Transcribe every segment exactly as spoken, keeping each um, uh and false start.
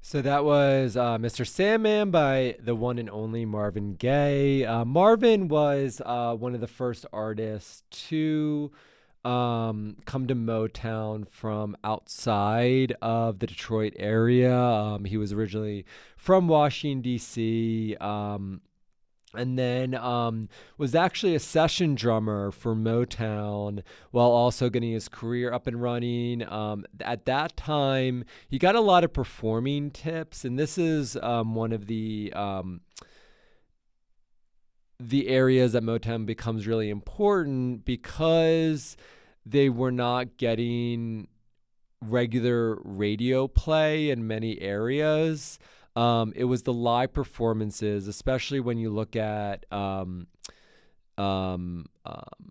So that was uh, mister Sandman by the one and only Marvin Gaye. Uh, Marvin was uh, one of the first artists to um, come to Motown from outside of the Detroit area. Um, he was originally from Washington, D C. Um, and then um, was actually a session drummer for Motown while also getting his career up and running. Um, at that time, he got a lot of performing tips, and this is um, one of the um, the areas that Motown becomes really important because they were not getting regular radio play in many areas. Um, it was the live performances, especially when you look at um, um, um,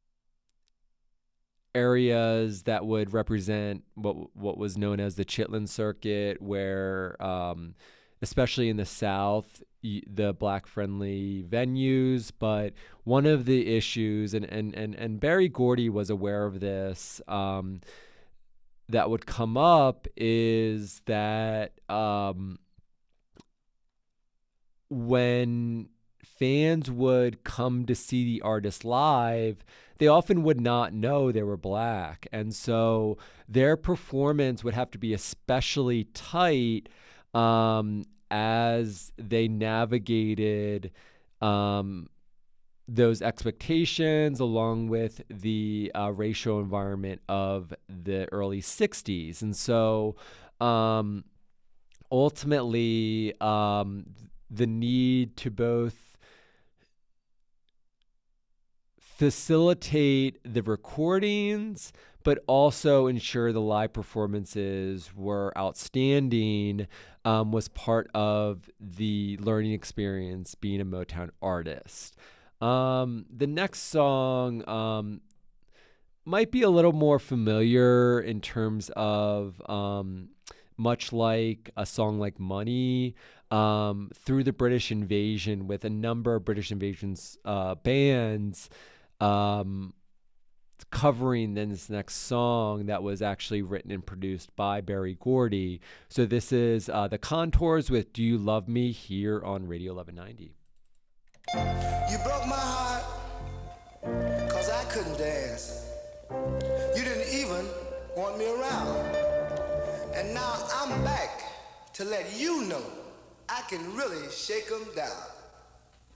areas that would represent what what was known as the Chitlin Circuit, where, um, especially in the South, the black-friendly venues. But one of the issues, and and and, and Berry Gordy was aware of this, um, that would come up is that um, when fans would come to see the artist live, they often would not know they were black. And so their performance would have to be especially tight um, as they navigated um, those expectations along with the uh, racial environment of the early sixties. And so um, ultimately, um, the need to both facilitate the recordings, but also ensure the live performances were outstanding, um, was part of the learning experience being a Motown artist. Um, the next song um, might be a little more familiar in terms of um, much like a song like Money, um, through the British invasion with a number of British invasions uh, bands um, covering this next song that was actually written and produced by Berry Gordy. So this is uh, The Contours with Do You Love Me here on Radio eleven ninety. You broke my heart cause I couldn't dance. You didn't even want me around. And now I'm back to let you know I can really shake 'em down.